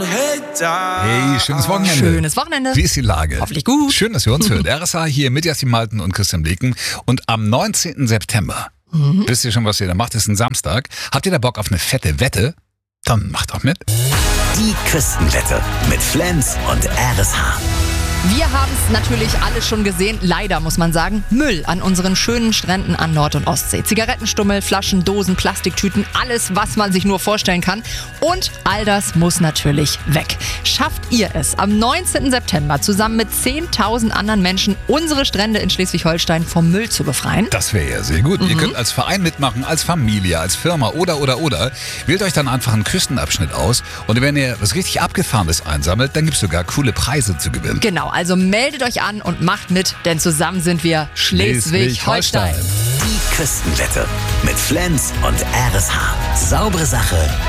Hey, schönes Wochenende. Schönes Wochenende. Wie ist die Lage? Hoffentlich gut. Schön, dass ihr uns hört. RSA hier mit Jasmin Malten und Christian Bleken. Und am 19. September, wisst ihr schon, was ihr da macht? Ist ein Samstag. Habt ihr da Bock auf eine fette Wette? Dann macht doch mit. Die Küstenwette mit Flens und RSH. Wir haben es natürlich alle schon gesehen, leider muss man sagen, Müll an unseren schönen Stränden an Nord- und Ostsee. Zigarettenstummel, Flaschen, Dosen, Plastiktüten, alles, was man sich nur vorstellen kann. Und all das muss natürlich weg. Schafft ihr es, am 19. September zusammen mit 10.000 anderen Menschen unsere Strände in Schleswig-Holstein vom Müll zu befreien? Das wäre ja sehr gut. Ihr könnt als Verein mitmachen, als Familie, als Firma oder. Wählt euch dann einfach einen Küstenabschnitt aus. Und wenn ihr was richtig Abgefahrenes einsammelt, dann gibt es sogar coole Preise zu gewinnen. Genau, also meldet euch an und macht mit, denn zusammen sind wir Schleswig-Holstein. Die Küstenwette mit Flens und RSH. Saubere Sache